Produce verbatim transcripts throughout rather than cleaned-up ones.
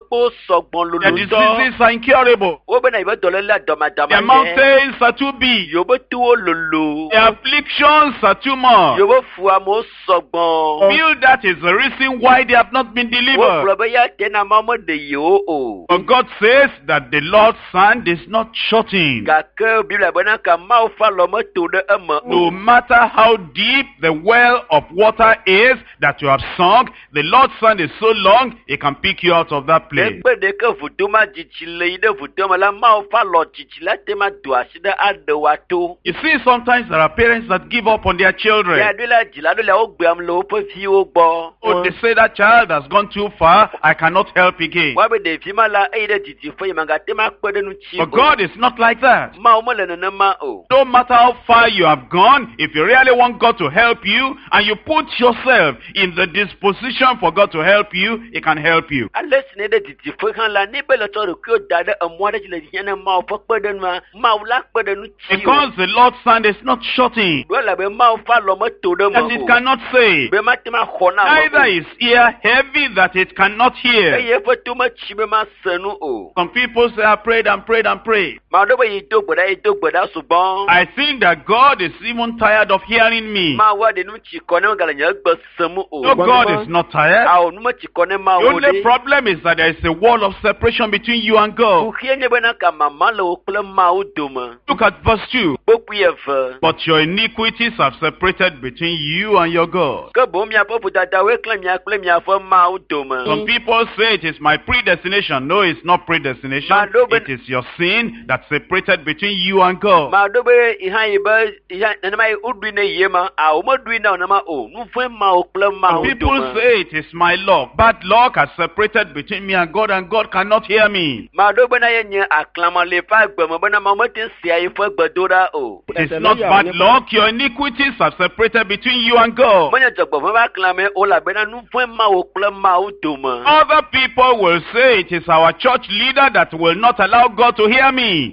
The diseases are incurable. The mountains are too big. The afflictions are too much. Feel that is the reason why they have not been delivered. But God says that the Lord's hand is not shortened. No matter how deep the well of water is that you have sunk, the Lord's hand is so long, it can pick you out of that place. You see, sometimes there are parents that give up on their children. Oh, they say that child has gone too far, I cannot help again. But God is not like that. No matter how far you have gone, if you really want God to help you, and you put yourself in the disposition for God to help you, He can help you. Because the Lord's hand is not shortened, that it cannot save, neither is ear heavy that it cannot hear. Some people say, I prayed and prayed and prayed. I think that God is even tired of hearing me. No, God is not tired. The only problem is that there is a wall of separation between you and God. Look at verse two. But your iniquities have separated between you and your God. Some people say it is my predestination. No, it's not predestination. It is your sin that separated between you and God. Some people say it is my luck. Bad luck has separated between me and God, and God cannot hear me. It is not bad luck. Your iniquities have separated between you and God. Other people will say it is our church leader that will not allow God to hear me.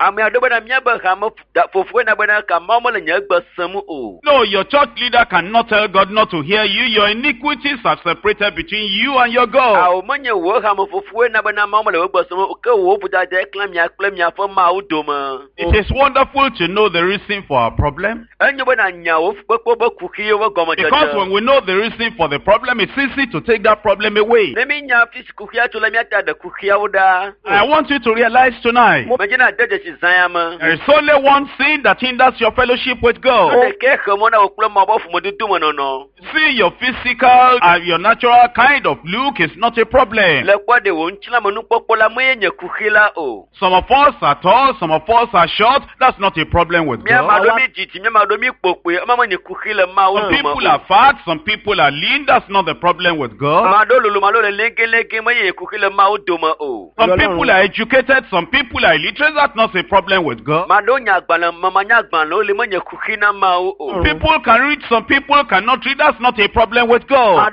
No, your church leader cannot tell God not to hear you. Your iniquities are separated between you and your God. It is wonderful to know the reason for our problem. Because when we know the reason for the problem, it's easy to take that problem away. I want you to realize tonight, there is only one sin that hinders your fellowship with God. See, your physical and your natural kind of look is not a problem. Some of us are tall, some of us are short. That's not a problem with God. Some people are fat, some people are lean. That's not the problem with God. Some people are educated, some people are illiterate. That's not a problem with God. People can read, some people cannot read. That's not a problem with God.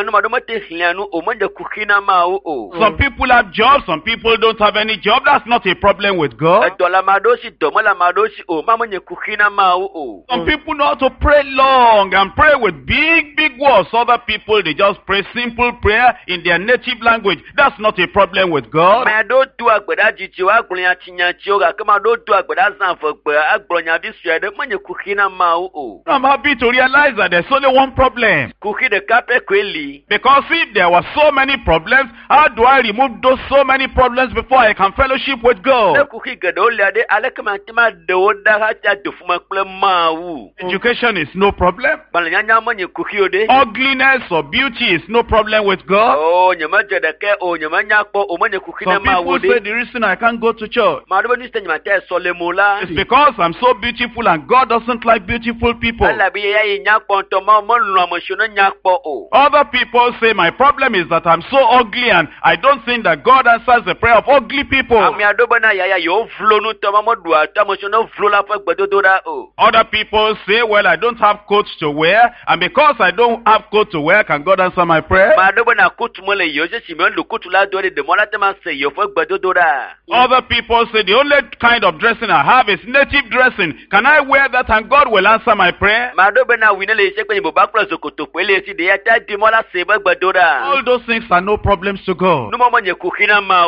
Some people have jobs, some people don't have any job. That's not a problem with God. Some people know how to pray long and pray with big, big words. Other people, they just pray simple prayer in their native language. That's not a problem with God. I'm happy to realize that there's only one problem. Because if there were so many problems, how do I remove those so many problems before I can fellowship with God? Education is no problem. Ugliness or beauty is no problem with God. Some people say the reason I can't go to church is because I'm so beautiful and God doesn't like beautiful people. Other people say my problem is that I'm so ugly and I don't think that God answers the prayer of ugly people. Other people say, well, I don't have coats to wear, and because I don't have coat to wear, can God answer my prayer? Other people say, the only kind of dressing I have is native dressing. Can I wear that and God will answer my prayer? All those things are no problems to God.